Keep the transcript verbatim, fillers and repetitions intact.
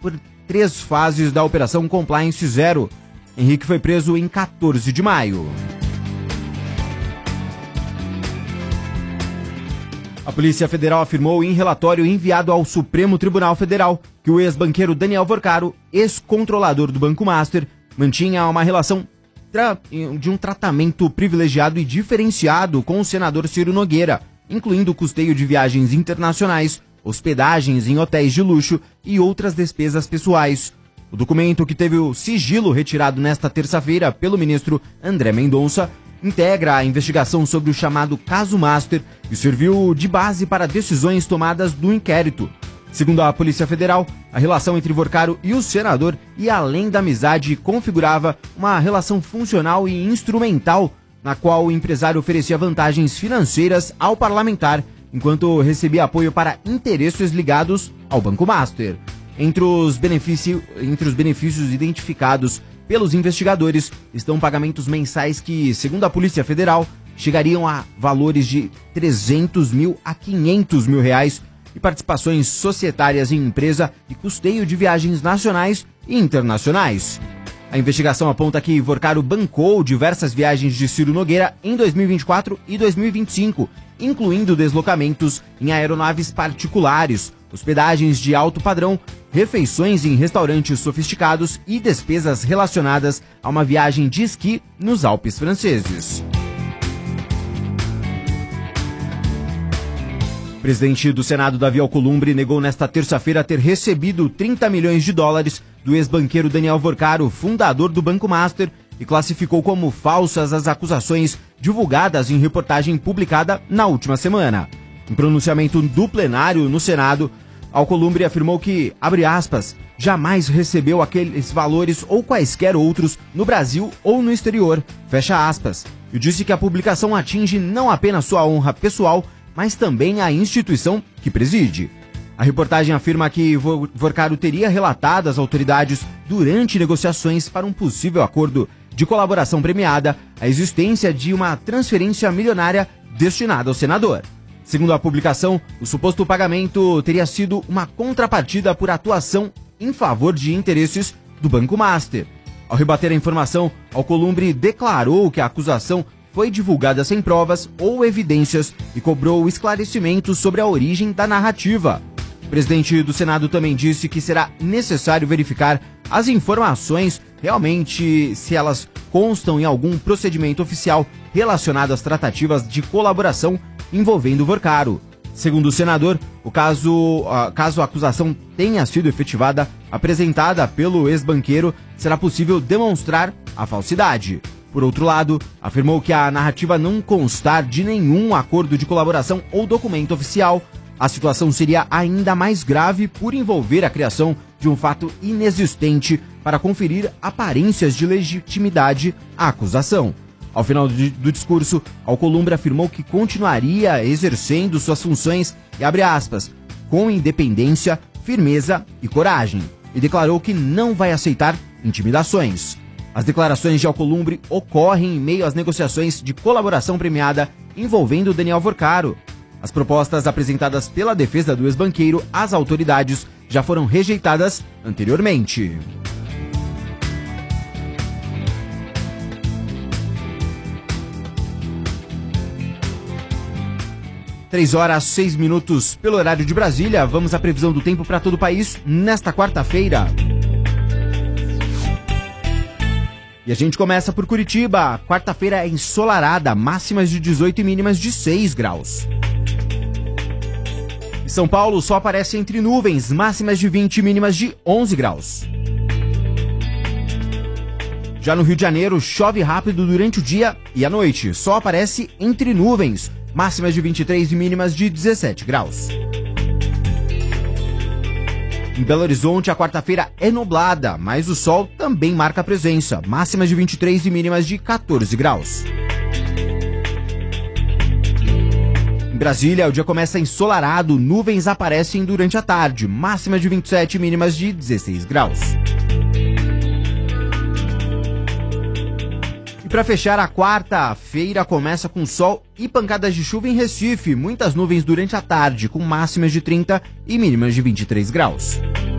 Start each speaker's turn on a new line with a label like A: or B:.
A: por três fases da Operação Compliance Zero. Henrique foi preso em quatorze de maio. A Polícia Federal afirmou em relatório enviado ao Supremo Tribunal Federal que o ex-banqueiro Daniel Vorcaro, ex-controlador do Banco Master, mantinha uma relação de um tratamento privilegiado e diferenciado com o senador Ciro Nogueira, incluindo o custeio de viagens internacionais, hospedagens em hotéis de luxo e outras despesas pessoais. O documento, que teve o sigilo retirado nesta terça-feira pelo ministro André Mendonça, integra a investigação sobre o chamado Caso Master e serviu de base para decisões tomadas no inquérito. Segundo a Polícia Federal, a relação entre Vorcaro e o senador ia além da amizade e configurava uma relação funcional e instrumental, na qual o empresário oferecia vantagens financeiras ao parlamentar, enquanto recebia apoio para interesses ligados ao Banco Master. Entre os, benefício, entre os benefícios identificados pelos investigadores estão pagamentos mensais que, segundo a Polícia Federal, chegariam a valores de trezentos mil a quinhentos mil reais e participações societárias em empresa e custeio de viagens nacionais e internacionais. A investigação aponta que Vorcaro bancou diversas viagens de Ciro Nogueira em dois mil e vinte e quatro e dois mil e vinte e cinco, incluindo deslocamentos em aeronaves particulares, hospedagens de alto padrão, refeições em restaurantes sofisticados e despesas relacionadas a uma viagem de esqui nos Alpes franceses. O presidente do Senado, Davi Alcolumbre, negou nesta terça-feira ter recebido trinta milhões de dólares do ex-banqueiro Daniel Vorcaro, fundador do Banco Master, e classificou como falsas as acusações divulgadas em reportagem publicada na última semana. Em pronunciamento do plenário no Senado, Alcolumbre afirmou que, abre aspas, jamais recebeu aqueles valores ou quaisquer outros no Brasil ou no exterior, fecha aspas, e disse que a publicação atinge não apenas sua honra pessoal, mas também a instituição que preside. A reportagem afirma que Vorcaro teria relatado às autoridades, durante negociações para um possível acordo de colaboração premiada, a existência de uma transferência milionária destinada ao senador. Segundo a publicação, o suposto pagamento teria sido uma contrapartida por atuação em favor de interesses do Banco Master. Ao rebater a informação, Alcolumbre declarou que a acusação foi divulgada sem provas ou evidências e cobrou esclarecimentos sobre a origem da narrativa. O presidente do Senado também disse que será necessário verificar as informações realmente se elas constam em algum procedimento oficial relacionado às tratativas de colaboração envolvendo Vorcaro. Segundo o senador, o caso, caso a acusação tenha sido efetivada, apresentada pelo ex-banqueiro, será possível demonstrar a falsidade. Por outro lado, afirmou que a narrativa não constar de nenhum acordo de colaboração ou documento oficial, a situação seria ainda mais grave por envolver a criação de um fato inexistente para conferir aparências de legitimidade à acusação. Ao final do, do discurso, Alcolumbre afirmou que continuaria exercendo suas funções, e abre aspas, com independência, firmeza e coragem, e declarou que não vai aceitar intimidações. As declarações de Alcolumbre ocorrem em meio às negociações de colaboração premiada envolvendo Daniel Vorcaro. As propostas apresentadas pela defesa do ex-banqueiro às autoridades já foram rejeitadas anteriormente. Três horas, seis minutos pelo horário de Brasília. Vamos à previsão do tempo para todo o país nesta quarta-feira. E a gente começa por Curitiba. Quarta-feira é ensolarada, máximas de dezoito e mínimas de seis graus. Em São Paulo, só aparece entre nuvens, máximas de vinte e mínimas de onze graus. Já no Rio de Janeiro, chove rápido durante o dia e a noite, só aparece entre nuvens, máximas de vinte e três e mínimas de dezessete graus. Em Belo Horizonte, a quarta-feira é nublada, mas o sol também marca presença, máximas de vinte e três e mínimas de quatorze graus. Em Brasília, o dia começa ensolarado, nuvens aparecem durante a tarde, máximas de vinte e sete e mínimas de dezesseis graus. E para fechar, a quarta-feira começa com sol e pancadas de chuva em Recife, muitas nuvens durante a tarde, com máximas de trinta e mínimas de vinte e três graus.